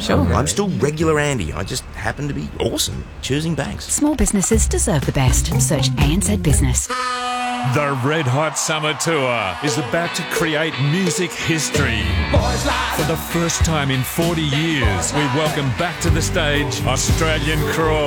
Sure. I'm still regular Andy. I just happen to be awesome choosing banks. Small businesses deserve the best. Search ANZ Business. The Red Hot Summer Tour is about to create music history. For the first time in 40 years, we welcome back to the stage Australian Crawl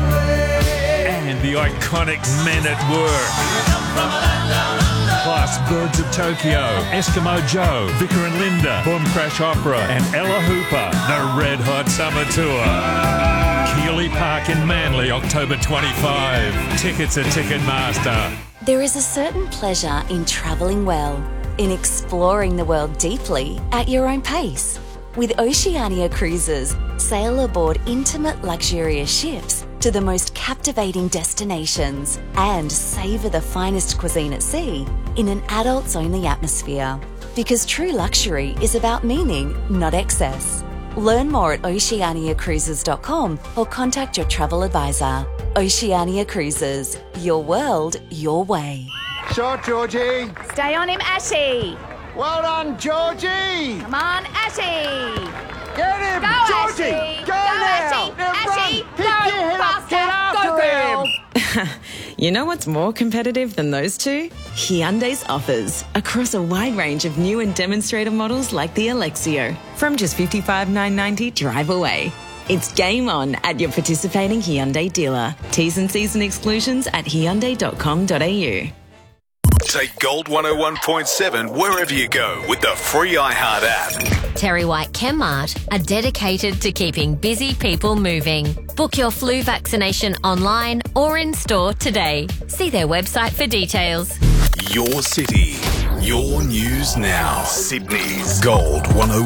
and the iconic Men at Work. Plus Birds of Tokyo, Eskimo Joe, Vicar and Linda, Boom Crash Opera and Ella Hooper. The Red Hot Summer Tour. Keeley Park in Manly, October 25. Tickets at Ticketmaster. There is a certain pleasure in travelling well, in exploring the world deeply at your own pace. With Oceania Cruises, sail aboard intimate, luxurious ships to the most captivating destinations and savour the finest cuisine at sea in an adults-only atmosphere. Because true luxury is about meaning, not excess. Learn more at oceaniacruises.com or contact your travel advisor. Oceania Cruises. Your world, your way. Shot, Georgie. Stay on him, Ashy. Well done, Georgie. Come on, Ashy. Get him, Go, Georgie. Ashy. Go Go, now. Ashy. Now Ashy. run. Go, Pick your head up. faster. Get after Go, girl. him. You know what's more competitive than those two? Hyundai's offers across a wide range of new and demonstrator models like the Alexio. From just $55,990 drive away. It's game on at your participating Hyundai dealer. T's and C's and exclusions at hyundai.com.au. Take Gold 101.7 wherever you go with the free iHeart app. Terry White Chemmart are dedicated to keeping busy people moving. Book your flu vaccination online or in store today. See their website for details. Your city, your news now. Sydney's Gold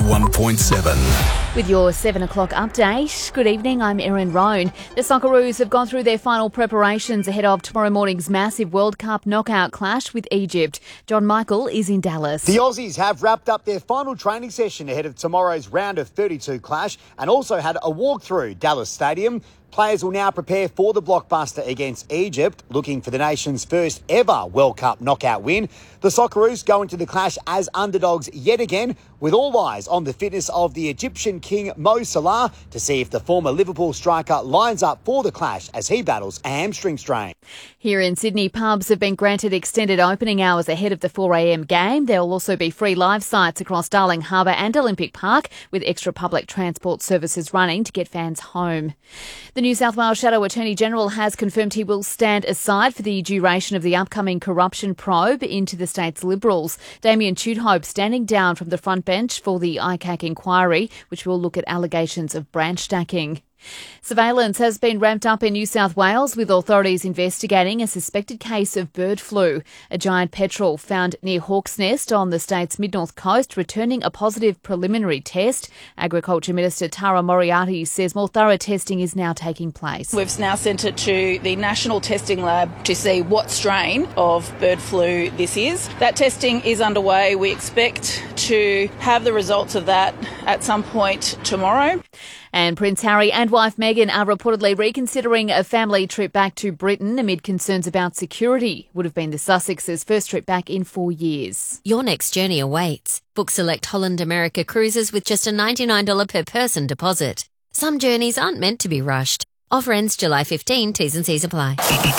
101.7. With your 7 o'clock update, good evening, I'm Erin Roan. The Socceroos have gone through their final preparations ahead of tomorrow morning's massive World Cup knockout clash with Egypt. John Michael is in Dallas. The Aussies have wrapped up their final training session ahead of tomorrow's round of 32 clash and also had a walk through Dallas Stadium. Players will now prepare for the blockbuster against Egypt, looking for the nation's first ever World Cup knockout win. The Socceroos go into the clash as underdogs yet again, with all eyes on the fitness of the Egyptian king Mo Salah to see if the former Liverpool striker lines up for the clash as he battles a hamstring strain. Here in Sydney, pubs have been granted extended opening hours ahead of the 4am game. There will also be free live sites across Darling Harbour and Olympic Park, with extra public transport services running to get fans home. The New South Wales Shadow Attorney General has confirmed he will stand aside for the duration of the upcoming corruption probe into the state's Liberals. Damien Tudhope standing down from the front bench for the ICAC inquiry, which will look at allegations of branch stacking. Surveillance has been ramped up in New South Wales, with authorities investigating a suspected case of bird flu. A giant petrel found near Hawk's Nest on the state's mid-north coast, returning a positive preliminary test. Agriculture Minister Tara Moriarty says more thorough testing is now taking place. We've now sent it to the National Testing Lab to see what strain of bird flu this is. That testing is underway. We expect to have the results of that at some point tomorrow. And Prince Harry and wife Meghan are reportedly reconsidering a family trip back to Britain amid concerns about security. Would have been the Sussexes' first trip back in 4 years. Your next journey awaits. Book select Holland America cruises with just a $99 per person deposit. Some journeys aren't meant to be rushed. Offer ends July 15, T's and C's apply.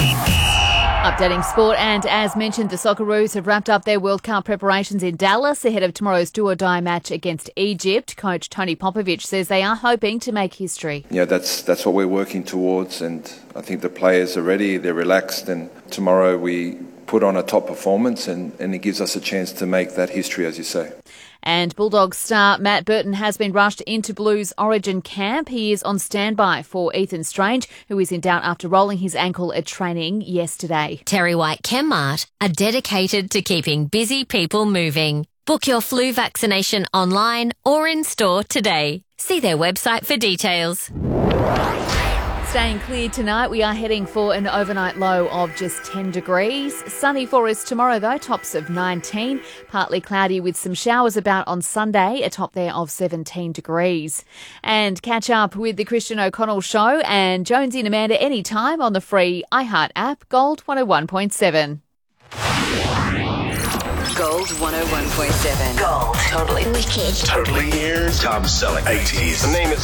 Updating sport, and as mentioned, the Socceroos have wrapped up their World Cup preparations in Dallas ahead of tomorrow's do-or-die match against Egypt. Coach Tony Popovic says they are hoping to make history. Yeah, that's what we're working towards, and I think the players are ready, they're relaxed, and tomorrow we put on a top performance and it gives us a chance to make that history, as you say. And Bulldogs star Matt Burton has been rushed into Blues Origin camp. He is on standby for Ethan Strange, who is in doubt after rolling his ankle at training yesterday. Terry White Chemmart are dedicated to keeping busy people moving. Book your flu vaccination online or in store today. See their website for details. Staying clear tonight, we are heading for an overnight low of just 10 degrees. Sunny for us tomorrow though, tops of 19. Partly cloudy with some showers about on Sunday, a top there of 17 degrees. And catch up with the Christian O'Connell Show and Jonesy and Amanda anytime on the free iHeart app, Gold 101.7. Gold 101.7. Gold. Totally wicked. Totally ears. Tom Selleck. 80s. The name is